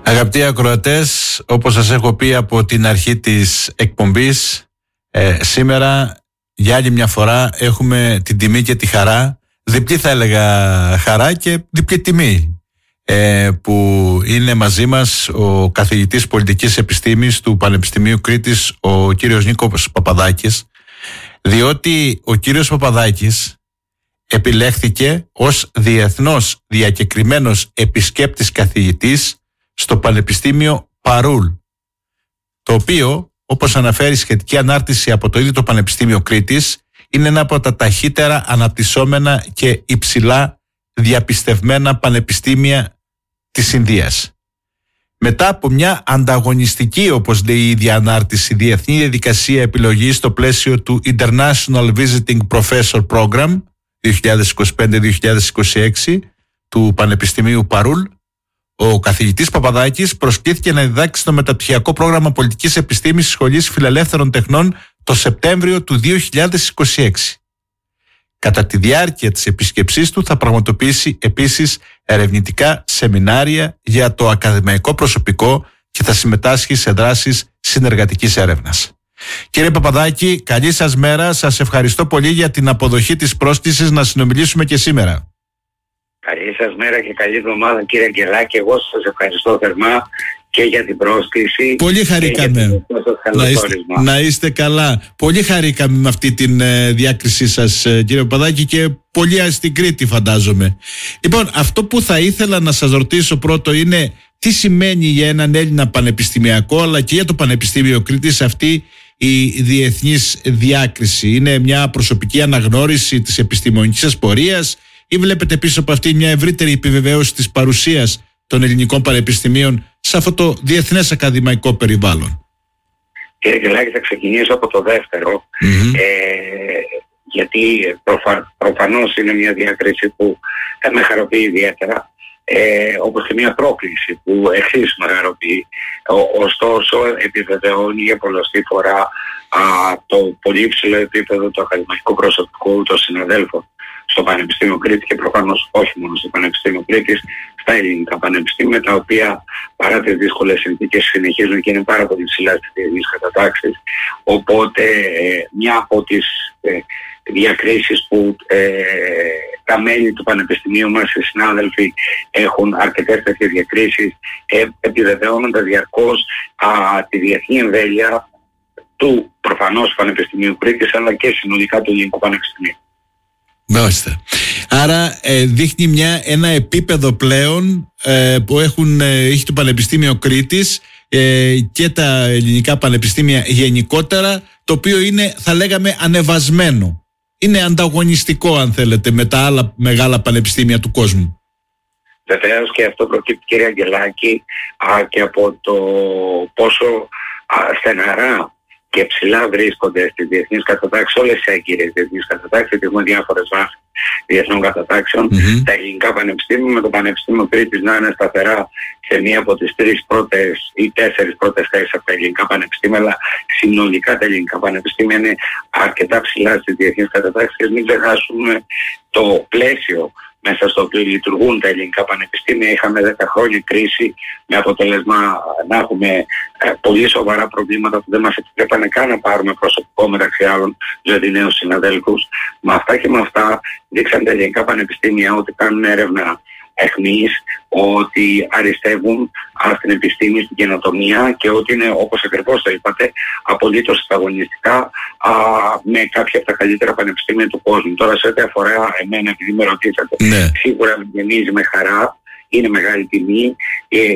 Αγαπητοί ακροατές, όπως σας έχω πει από την αρχή της εκπομπής, σήμερα για άλλη μια φορά έχουμε την τιμή και τη χαρά, διπλή θα έλεγα χαρά και διπλή τιμή, που είναι μαζί μας ο καθηγητής πολιτικής επιστήμης του Πανεπιστημίου Κρήτης, ο κύριος Νίκος Παπαδάκης, διότι ο κύριος Παπαδάκης επιλέχθηκε ως διεθνώς διακεκριμένος επισκέπτης καθηγητής στο Πανεπιστήμιο Παρούλ, το οποίο, όπως αναφέρει σχετική ανάρτηση από το ίδιο το Πανεπιστήμιο Κρήτης, είναι ένα από τα ταχύτερα αναπτυσσόμενα και υψηλά διαπιστευμένα πανεπιστήμια της Ινδίας. Μετά από μια ανταγωνιστική, όπως λέει η ίδια ανάρτηση, διεθνή διαδικασία επιλογής στο πλαίσιο του International Visiting Professor Program 2025-2026 του Πανεπιστημίου Παρούλ, ο καθηγητής Παπαδάκης προσκλήθηκε να διδάξει στο μεταπτυχιακό πρόγραμμα πολιτικής επιστήμης της Σχολής Φιλελεύθερων Τεχνών το Σεπτέμβριο του 2026. Κατά τη διάρκεια της επίσκεψής του θα πραγματοποιήσει επίσης ερευνητικά σεμινάρια για το ακαδημαϊκό προσωπικό και θα συμμετάσχει σε δράσεις συνεργατικής έρευνας. Κύριε Παπαδάκη, καλή σας μέρα. Σας ευχαριστώ πολύ για την αποδοχή της πρόσκλησης να συνομιλήσουμε και σήμερα. Καλή σας μέρα και καλή εβδομάδα, κύριε Αγγελάκη. Εγώ σας ευχαριστώ θερμά και για την πρόσκληση. Πολύ χαρήκαμε. Να είστε καλά. Πολύ χαρήκαμε με αυτή τη διάκρισή σας, κύριε Παπαδάκη, και πολύ στην Κρήτη, φαντάζομαι. Λοιπόν, αυτό που θα ήθελα να σας ρωτήσω πρώτο είναι τι σημαίνει για έναν Έλληνα πανεπιστημιακό αλλά και για το Πανεπιστήμιο Κρήτης αυτή η διεθνής διάκριση. Είναι μια προσωπική αναγνώριση της επιστημονικής σας πορείας ή βλέπετε πίσω από αυτή μια ευρύτερη επιβεβαίωση της παρουσίας των ελληνικών πανεπιστημίων σε αυτό το διεθνές ακαδημαϊκό περιβάλλον? Κύριε Γελάκη, θα ξεκινήσω από το δεύτερο, γιατί προφανώς είναι μια διάκριση που με χαροποιεί ιδιαίτερα, όπως και μια πρόκληση που εξίσου με χαροποιεί. Ωστόσο, επιβεβαιώνει για πολλωστή φορά το πολύ υψηλό επίπεδο του ακαδημαϊκού προσωπικού των συναδέλφων στο Πανεπιστήμιο Κρήτη και προφανώς όχι μόνο στο Πανεπιστήμιο Κρήτης, στα ελληνικά πανεπιστήμια, τα οποία παρά τις δύσκολες συνθήκες συνεχίζουν και είναι πάρα πολύ ψηλά στις διεθνείς κατατάξεις. Οπότε μια από τις διακρίσεις που τα μέλη του Πανεπιστημίου μας, οι συνάδελφοι, έχουν αρκετές τέτοιες διακρίσεις, επιβεβαιώνοντας διαρκώς τη διεθνή εμβέλεια του προφανώς Πανεπιστημίου Κρήτης αλλά και συνολικά του Ελληνικού Πανεπιστημίου. Μάλιστα. Άρα δείχνει ένα επίπεδο πλέον που έχει το Πανεπιστήμιο Κρήτης και τα ελληνικά πανεπιστήμια γενικότερα, το οποίο είναι, θα λέγαμε, ανεβασμένο. Είναι ανταγωνιστικό, αν θέλετε, με τα άλλα μεγάλα πανεπιστήμια του κόσμου. Βεβαίως, και αυτό προκύπτει, κύριε Αγγελάκη, και από το πόσο στεναρά και ψηλά βρίσκονται στις διεθνείς κατατάξεις, όλες τις έγκυρες διεθνείς κατατάξεις, γιατί έχουμε διάφορες βάσεις διεθνών κατατάξεων. Τα ελληνικά πανεπιστήμια, με το Πανεπιστήμιο Κρήτης να είναι σταθερά σε μία από τις 3 πρώτες ή 4 πρώτες θέσεις από τα ελληνικά πανεπιστήμια, αλλά συνολικά τα ελληνικά πανεπιστήμια είναι αρκετά ψηλά στις διεθνείς κατατάξεις και μην ξεχάσουμε το πλαίσιο μέσα στο οποίο λειτουργούν τα ελληνικά πανεπιστήμια. Είχαμε 10 χρόνια κρίση με αποτέλεσμα να έχουμε πολύ σοβαρά προβλήματα που δεν μας επιτρέπανε καν να πάρουμε προσωπικό, μεταξύ άλλων δηλαδή νέους συναδέλφους. Με αυτά και με αυτά δείξαν τα ελληνικά πανεπιστήμια ότι κάνουν έρευνα αιχμής, ότι αριστεύουν στην επιστήμη, στην καινοτομία και ότι είναι, όπως ακριβώς το είπατε, απολύτως ανταγωνιστικά με κάποια από τα καλύτερα πανεπιστήμια του κόσμου. Τώρα, σε ό,τι αφορά εμένα, επειδή με ρωτήσατε, σίγουρα με γεμίζει με χαρά, είναι μεγάλη τιμή.